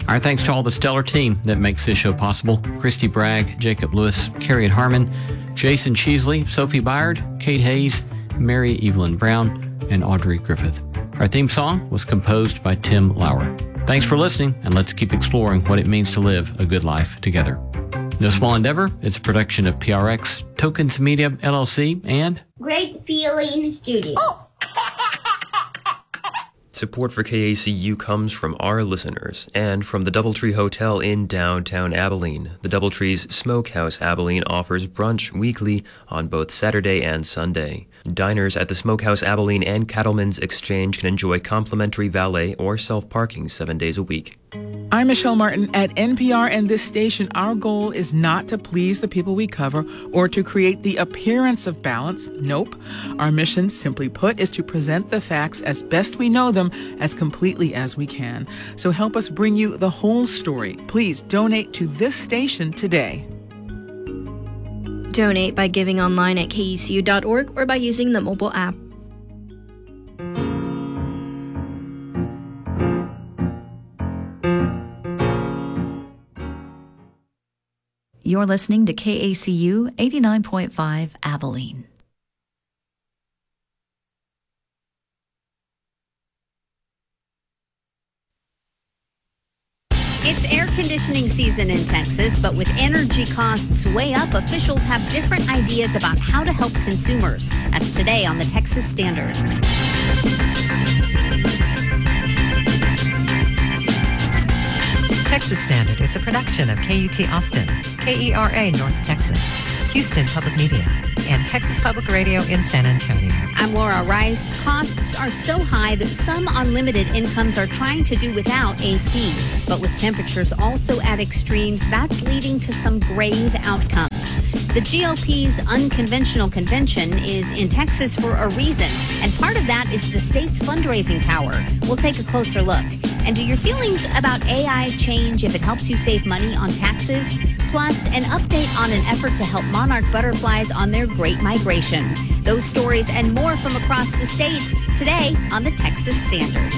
Our thanks to all the stellar team that makes this show possible. Christy Bragg, Jacob Lewis, Carrie Harmon, Jason Cheesley, Sophie Byard, Kate Hayes, Mary Evelyn Brown, and Audrey Griffith. Our theme song was composed by Tim Lauer. Thanks for listening, and let's keep exploring what it means to live a good life together. No Small Endeavor is a production of PRX, Tokens Media, LLC, and Great Feeling Studio. Support for KACU comes from our listeners and from the Doubletree Hotel in downtown Abilene. The Doubletree's Smokehouse Abilene offers brunch weekly on both Saturday and Sunday. Diners at the Smokehouse Abilene and Cattleman's Exchange can enjoy complimentary valet or self-parking 7 days a week. I'm Michelle Martin. At NPR and this station, our goal is not to please the people we cover or to create the appearance of balance. Nope. Our mission, simply put, is to present the facts as best we know them, as completely as we can. So help us bring you the whole story. Please donate to this station today. Donate by giving online at kecu.org or by using the mobile app. You're listening to KACU 89.5 Abilene. It's air conditioning season in Texas, but with energy costs way up, officials have different ideas about how to help consumers. That's today on the Texas Standard. Texas Standard is a production of KUT Austin, KERA North Texas, Houston Public Media, and Texas Public Radio in San Antonio. I'm Laura Rice. Costs are so high that some on limited incomes are trying to do without AC. But with temperatures also at extremes, that's leading to some grave outcomes. The GOP's unconventional convention is in Texas for a reason, and part of that is the state's fundraising power. We'll take a closer look. And do your feelings about AI change if it helps you save money on taxes? Plus, an update on an effort to help monarch butterflies on their great migration. Those stories and more from across the state today on the Texas Standard.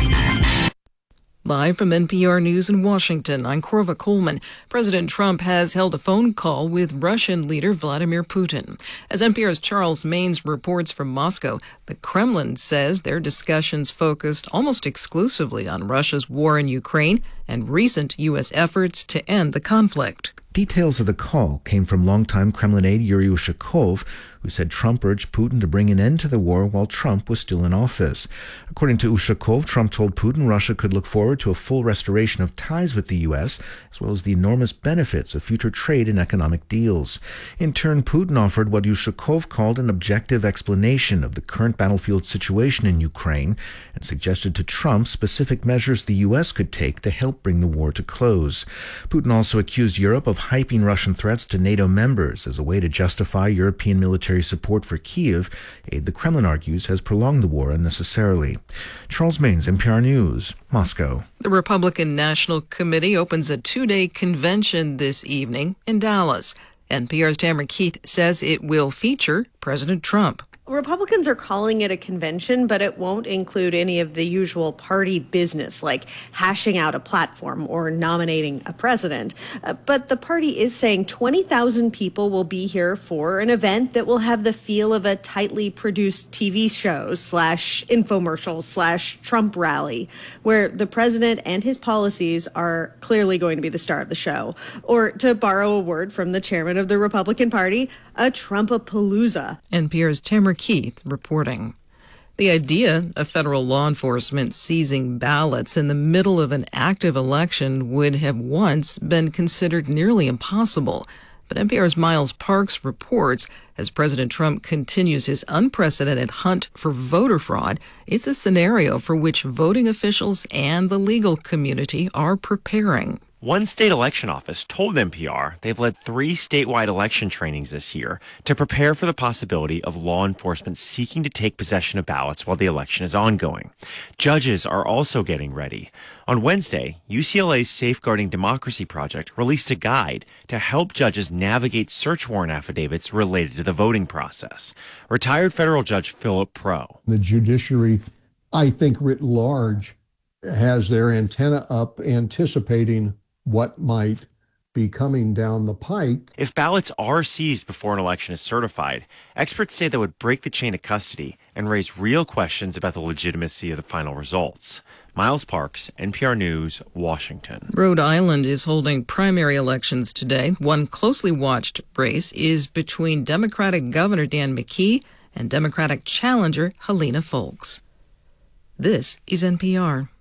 Live from NPR News in Washington, I'm Corva Coleman. President Trump has held a phone call with Russian leader Vladimir Putin. As NPR's Charles Maines reports from Moscow, the Kremlin says their discussions focused almost exclusively on Russia's war in Ukraine and recent U.S. efforts to end the conflict. Details of the call came from longtime Kremlin aide Yuri Ushakov, who said Trump urged Putin to bring an end to the war while Trump was still in office. According to Ushakov, Trump told Putin Russia could look forward to a full restoration of ties with the U.S., as well as the enormous benefits of future trade and economic deals. In turn, Putin offered what Ushakov called an objective explanation of the current battlefield situation in Ukraine and suggested to Trump specific measures the U.S. could take to help bring the war to close. Putin also accused Europe of hyping Russian threats to NATO members as a way to justify European military support for Kyiv, aid the Kremlin argues has prolonged the war unnecessarily. Charles Maines, NPR News, Moscow. The Republican National Committee opens a two-day convention this evening in Dallas. NPR's Tamara Keith says it will feature President Trump. Republicans are calling it a convention, but it won't include any of the usual party business like hashing out a platform or nominating a president. But the party is saying 20,000 people will be here for an event that will have the feel of a tightly produced TV show / infomercial / Trump rally, where the president and his policies are clearly going to be the star of the show. Or to borrow a word from the chairman of the Republican Party, a Trumpapalooza. NPR's Tamara Keith reporting. The idea of federal law enforcement seizing ballots in the middle of an active election would have once been considered nearly impossible. But NPR's Miles Parks reports, as President Trump continues his unprecedented hunt for voter fraud, it's a scenario for which voting officials and the legal community are preparing. One state election office told NPR they've led 3 statewide election trainings this year to prepare for the possibility of law enforcement seeking to take possession of ballots while the election is ongoing. Judges are also getting ready. On Wednesday, UCLA's Safeguarding Democracy Project released a guide to help judges navigate search warrant affidavits related to the voting process. Retired federal judge Philip Pro. The judiciary, I think writ large, has their antenna up, anticipating what might be coming down the pike. If ballots are seized before an election is certified, experts say that would break the chain of custody and raise real questions about the legitimacy of the final results. Miles Parks, NPR News, Washington. Rhode Island is holding primary elections today. One closely watched race is between Democratic Governor Dan McKee and Democratic challenger Helena Foulkes. This is NPR.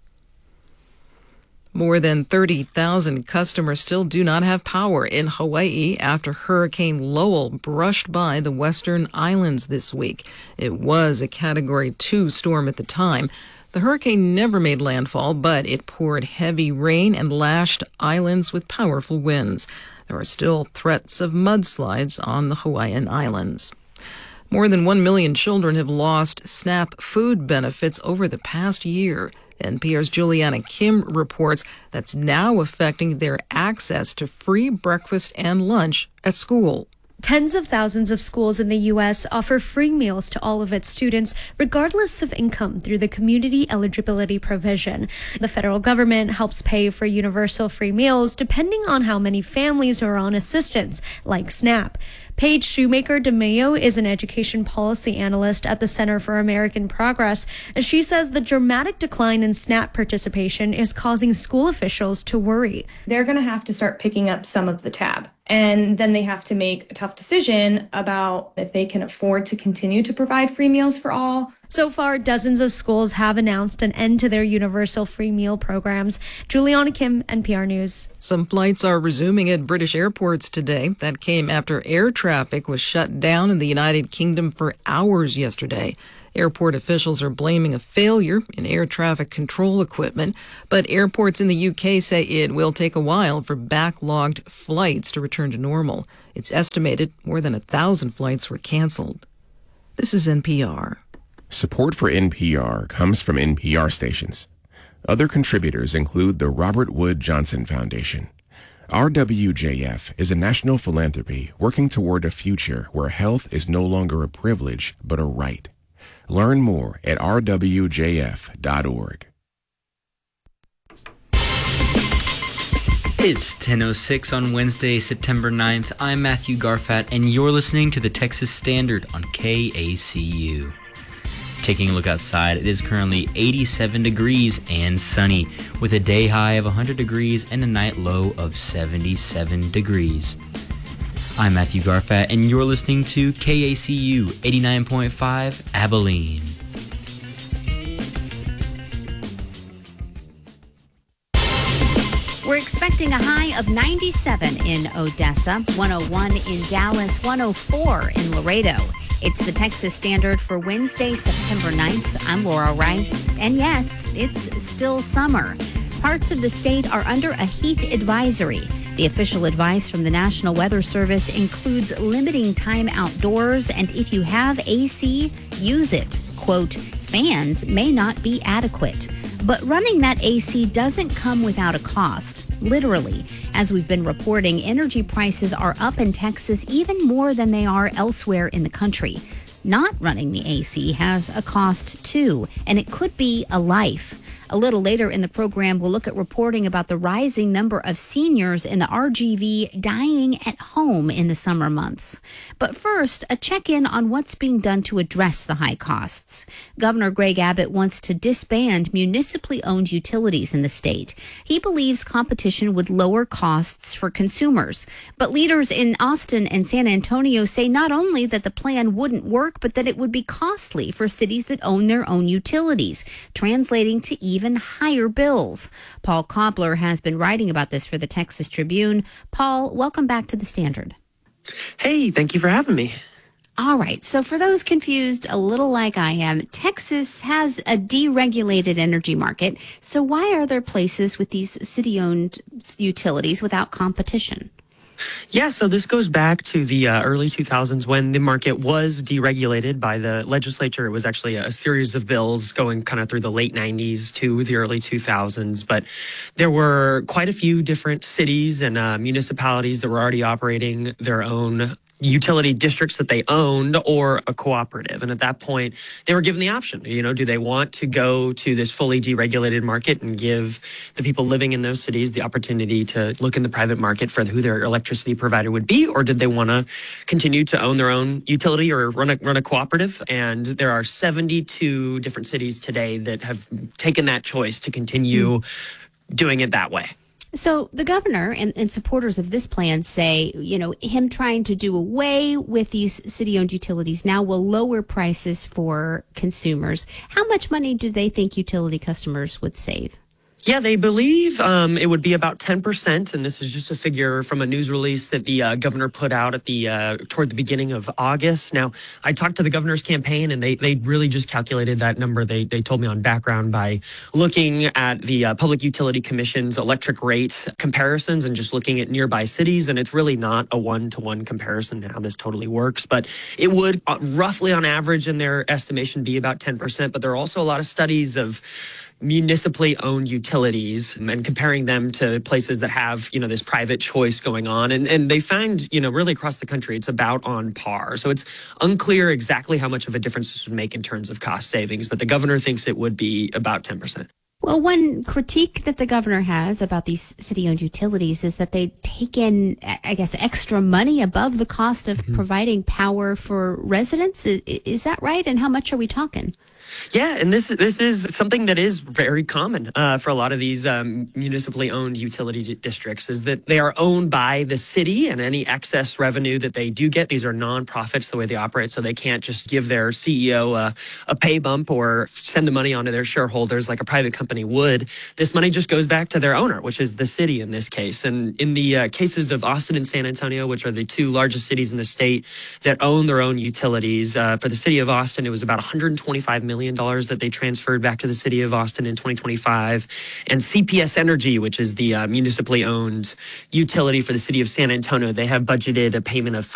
More than 30,000 customers still do not have power in Hawaii after Hurricane Lowell brushed by the western islands this week. It was a Category 2 storm at the time. The hurricane never made landfall, but it poured heavy rain and lashed islands with powerful winds. There are still threats of mudslides on the Hawaiian Islands. More than 1 million children have lost SNAP food benefits over the past year. NPR's Juliana Kim reports that's now affecting their access to free breakfast and lunch at school. Tens of thousands of schools in the U.S. offer free meals to all of its students, regardless of income, through the Community Eligibility Provision. The federal government helps pay for universal free meals depending on how many families are on assistance, like SNAP. Paige Shoemaker DeMayo is an education policy analyst at the Center for American Progress, and she says the dramatic decline in SNAP participation is causing school officials to worry. They're going to have to start picking up some of the tab, and then they have to make a tough decision about if they can afford to continue to provide free meals for all. So far, dozens of schools have announced an end to their universal free meal programs. Juliana Kim, NPR News. Some flights are resuming at British airports today. That came after air traffic was shut down in the United Kingdom for hours yesterday. Airport officials are blaming a failure in air traffic control equipment, but airports in the UK say it will take a while for backlogged flights to return to normal. It's estimated more than 1,000 flights were canceled. This is NPR. Support for NPR comes from NPR stations. Other contributors include the Robert Wood Johnson Foundation. RWJF is a national philanthropy working toward a future where health is no longer a privilege but a right. Learn more at rwjf.org. It's 10:06 on Wednesday, September 9th. I'm Matthew Garfat, and you're listening to the Texas Standard on KACU. Taking a look outside, it is currently 87 degrees and sunny, with a day high of 100 degrees and a night low of 77 degrees. I'm Matthew Garfat, and you're listening to KACU 89.5 Abilene. We're expecting a high of 97 in Odessa, 101 in Dallas, 104 in Laredo. It's the Texas Standard for Wednesday, September 9th. I'm Laura Rice. And yes, it's still summer. Parts of the state are under a heat advisory. The official advice from the National Weather Service includes limiting time outdoors, and if you have AC, use it. Quote, fans may not be adequate. But running that AC doesn't come without a cost, literally. As we've been reporting, energy prices are up in Texas even more than they are elsewhere in the country. Not running the AC has a cost too, and it could be a life. A little later in the program, we'll look at reporting about the rising number of seniors in the RGV dying at home in the summer months. But first, a check-in on what's being done to address the high costs. Governor Greg Abbott wants to disband municipally owned utilities in the state. He believes competition would lower costs for consumers. But leaders in Austin and San Antonio say not only that the plan wouldn't work, but that it would be costly for cities that own their own utilities, translating to even higher bills. Paul Cobbler has been writing about this for the Texas Tribune. Paul, welcome back to the Standard. Hey, thank you for having me. All right. So for those confused, a little like I am, Texas has a deregulated energy market. So why are there places with these city-owned utilities without competition? Yeah, so this goes back to the early 2000s when the market was deregulated by the legislature. It was actually a series of bills going kind of through the late 90s to the early 2000s. But there were quite a few different cities and municipalities that were already operating their own utility districts that they owned or a cooperative. And at that point, they were given the option, do they want to go to this fully deregulated market and give the people living in those cities the opportunity to look in the private market for who their electricity provider would be, or did they want to continue to own their own utility or run a cooperative? And there are 72 different cities today that have taken that choice to continue doing it that way. So the governor and supporters of this plan say, him trying to do away with these city-owned utilities now will lower prices for consumers. How much money do they think utility customers would save? Yeah, they believe it would be about 10%, and this is just a figure from a news release that the governor put out at toward the beginning of August. Now, I talked to the governor's campaign, and they really just calculated that number. They told me on background by looking at the Public Utility Commission's electric rate comparisons and just looking at nearby cities, and it's really not a one-to-one comparison to how this totally works, but it would roughly on average in their estimation be about 10%, but there are also a lot of studies of municipally owned utilities and comparing them to places that have, this private choice going on. And they find, really across the country, it's about on par. So it's unclear exactly how much of a difference this would make in terms of cost savings, but the governor thinks it would be about 10%. Well, one critique that the governor has about these city-owned utilities is that they take in, I guess, extra money above the cost of providing power for residents. Is that right? And how much are we talking? Yeah, and this is something that is very common for a lot of these municipally owned utility districts, is that they are owned by the city, and any excess revenue that they do get, these are nonprofits the way they operate, so they can't just give their CEO a pay bump or send the money onto their shareholders like a private company would. This money just goes back to their owner, which is the city in this case. And in the cases of Austin and San Antonio, which are the two largest cities in the state that own their own utilities, for the city of Austin, it was about $125 million that they transferred back to the city of Austin in 2025. And CPS Energy, which is the municipally owned utility for the city of San Antonio, they have budgeted a payment of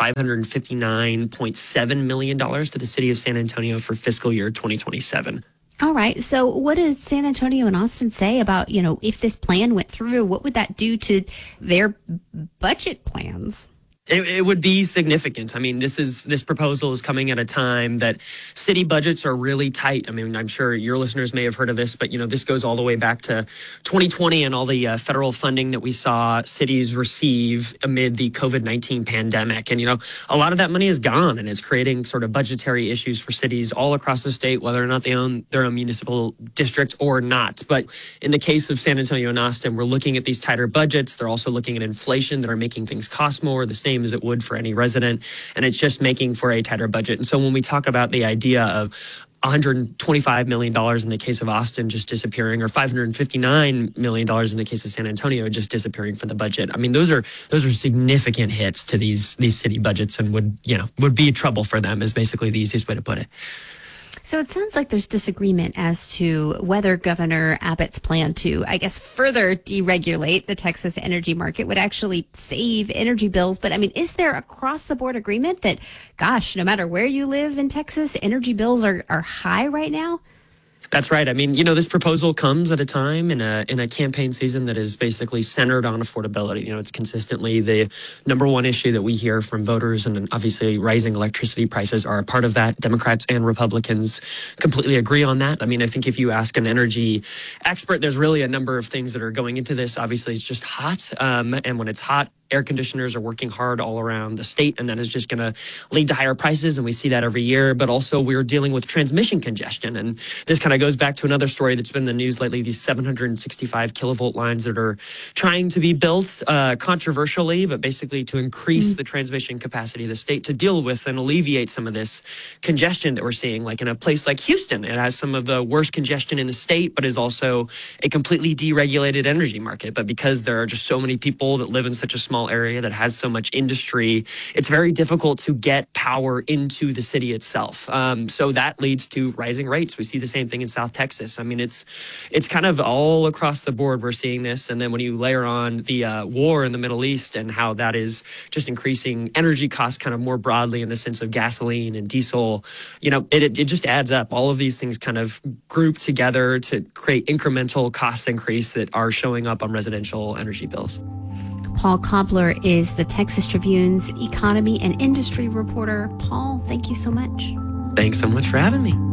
$559.7 million to the city of San Antonio for fiscal year 2027. All right. So what does San Antonio and Austin say about, if this plan went through, what would that do to their budget plans? It would be significant. I mean, this proposal is coming at a time that city budgets are really tight. I mean, I'm sure your listeners may have heard of this, but, this goes all the way back to 2020 and all the federal funding that we saw cities receive amid the COVID-19 pandemic. And, a lot of that money is gone, and it's creating sort of budgetary issues for cities all across the state, whether or not they own their own municipal district or not. But in the case of San Antonio and Austin, we're looking at these tighter budgets. They're also looking at inflation that are making things cost more, the same as it would for any resident, and it's just making for a tighter budget. And so when we talk about the idea of $125 million in the case of Austin just disappearing, or $559 million in the case of San Antonio just disappearing for the budget, I mean, those are significant hits to these city budgets, and would be trouble for them, is basically the easiest way to put it. So it sounds like there's disagreement as to whether Governor Abbott's plan to, I guess, further deregulate the Texas energy market would actually save energy bills. But I mean, is there across the board agreement that, gosh, no matter where you live in Texas, energy bills are high right now? That's right. I mean, this proposal comes at a time in a campaign season that is basically centered on affordability. It's consistently the number one issue that we hear from voters, and obviously rising electricity prices are a part of that. Democrats and Republicans completely agree on that. I mean, I think if you ask an energy expert, there's really a number of things that are going into this. Obviously, it's just hot. And when it's hot, air conditioners are working hard all around the state, and that is just going to lead to higher prices, and we see that every year. But also, we're dealing with transmission congestion, and this kind of goes back to another story that's been in the news lately, these 765 kilovolt lines that are trying to be built controversially, but basically to increase the transmission capacity of the state to deal with and alleviate some of this congestion that we're seeing. Like in a place like Houston, it has some of the worst congestion in the state, but is also a completely deregulated energy market. But because there are just so many people that live in such a small area that has so much industry, it's very difficult to get power into the city itself. So that leads to rising rates. We see the same thing in South Texas. I mean, it's kind of all across the board we're seeing this. And then when you layer on the war in the Middle East and how that is just increasing energy costs kind of more broadly in the sense of gasoline and diesel, it just adds up. All of these things kind of group together to create incremental cost increase that are showing up on residential energy bills. Paul Cobbler is the Texas Tribune's economy and industry reporter. Paul, thank you so much. Thanks so much for having me.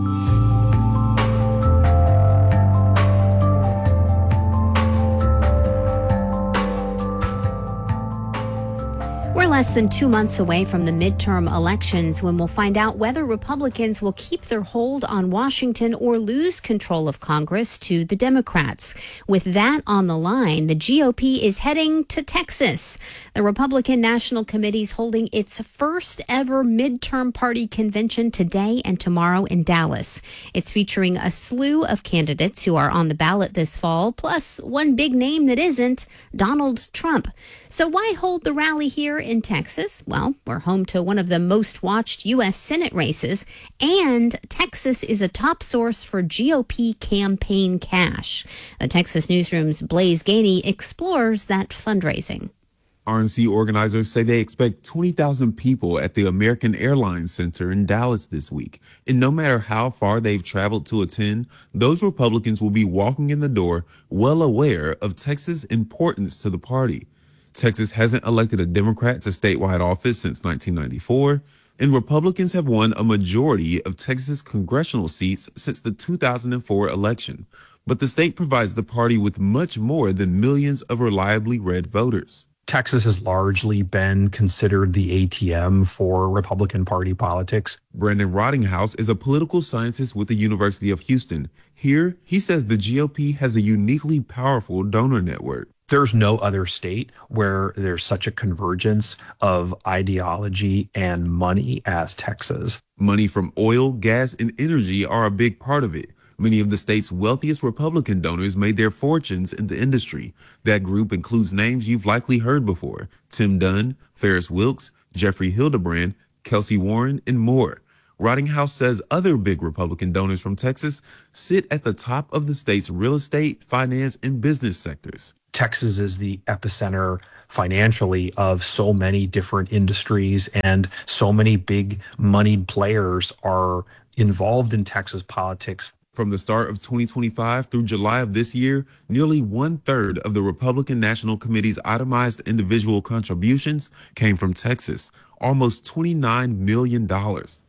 We're less than 2 months away from the midterm elections when we'll find out whether Republicans will keep their hold on Washington or lose control of Congress to the Democrats. With that on the line, the GOP is heading to Texas. The Republican National Committee is holding its first ever midterm party convention today and tomorrow in Dallas. It's featuring a slew of candidates who are on the ballot this fall, plus one big name that isn't, Donald Trump. So why hold the rally here in Texas? Well, we're home to one of the most watched U.S. Senate races, and Texas is a top source for GOP campaign cash. The Texas Newsroom's Blaze Gainey explores that fundraising. RNC organizers say they expect 20,000 people at the American Airlines Center in Dallas this week. And no matter how far they've traveled to attend, those Republicans will be walking in the door well aware of Texas' importance to the party. Texas hasn't elected a Democrat to statewide office since 1994, and Republicans have won a majority of Texas congressional seats since the 2004 election. But the state provides the party with much more than millions of reliably read voters. Texas has largely been considered the ATM for Republican Party politics. Brandon Rottinghouse is a political scientist with the University of Houston. Here, he says the GOP has a uniquely powerful donor network. There's no other state where there's such a convergence of ideology and money as Texas. Money from oil, gas, and energy are a big part of it. Many of the state's wealthiest Republican donors made their fortunes in the industry. That group includes names you've likely heard before: Tim Dunn, Ferris Wilks, Jeffrey Hildebrand, Kelsey Warren, and more. Rottinghouse says other big Republican donors from Texas sit at the top of the state's real estate, finance, and business sectors. Texas is the epicenter financially of so many different industries, and so many big moneyed players are involved in Texas politics. From the start of 2025 through July of this year, nearly 1/3 of the Republican National Committee's itemized individual contributions came from Texas, almost $29 million. But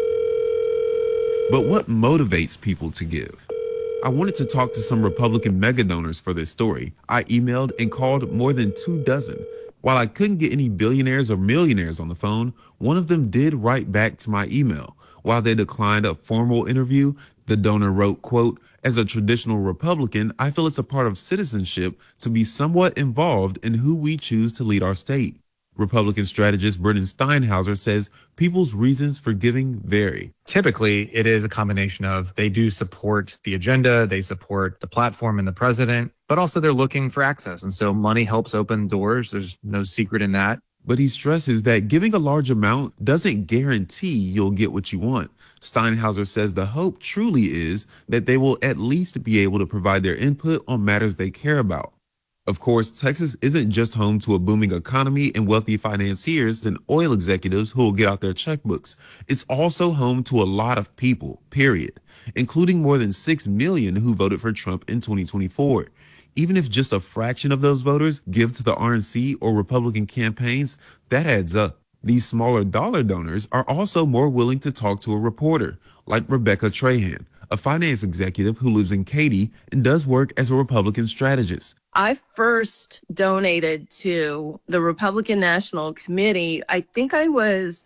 what motivates people to give? I wanted to talk to some Republican mega donors for this story. I emailed and called more than 24. While I couldn't get any billionaires or millionaires on the phone, one of them did write back to my email. While they declined a formal interview, the donor wrote, quote, "As a traditional Republican, I feel it's a part of citizenship to be somewhat involved in who we choose to lead our state." Republican strategist Brendan Steinhauser says people's reasons for giving vary. Typically, it is a combination of they do support the agenda, they support the platform and the president, but also they're looking for access. And so money helps open doors. There's no secret in that. But he stresses that giving a large amount doesn't guarantee you'll get what you want. Steinhauser says the hope truly is that they will at least be able to provide their input on matters they care about. Of course, Texas isn't just home to a booming economy and wealthy financiers and oil executives who will get out their checkbooks. It's also home to a lot of people, period, including more than 6 million who voted for Trump in 2024. Even if just a fraction of those voters give to the RNC or Republican campaigns, that adds up. These smaller dollar donors are also more willing to talk to a reporter, like Rebecca Trahan, a finance executive who lives in Katy and does work as a Republican strategist. I first donated to the Republican National Committee, I think I was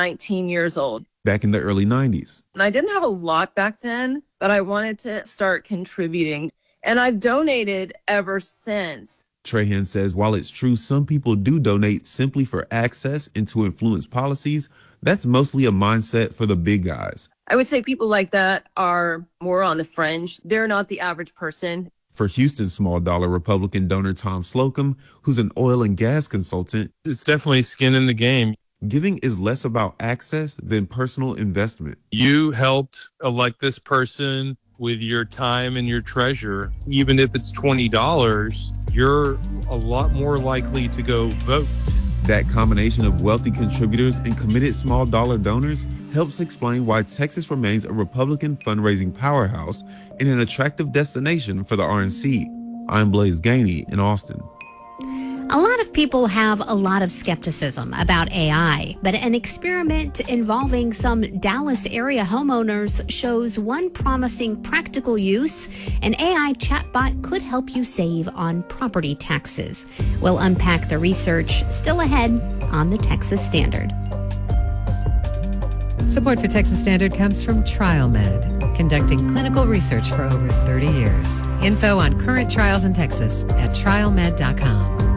19 years old. Back in the early 90s. And I didn't have a lot back then, but I wanted to start contributing. And I've donated ever since. Trahan says while it's true some people do donate simply for access and to influence policies, that's mostly a mindset for the big guys. I would say people like that are more on the fringe. They're not the average person. For Houston small dollar Republican donor Tom Slocum, who's an oil and gas consultant, it's definitely skin in the game. Giving is less about access than personal investment. You helped elect this person with your time and your treasure. Even if it's $20, you're a lot more likely to go vote. That combination of wealthy contributors and committed small dollar donors helps explain why Texas remains a Republican fundraising powerhouse and an attractive destination for the RNC. I'm Blaze Gainey in Austin. A lot of people have a lot of skepticism about AI, but an experiment involving some Dallas area homeowners shows one promising practical use. An AI chatbot could help you save on property taxes. We'll unpack the research still ahead on the Texas Standard. Support for Texas Standard comes from TrialMed, conducting clinical research for over 30 years. Info on current trials in Texas at trialmed.com.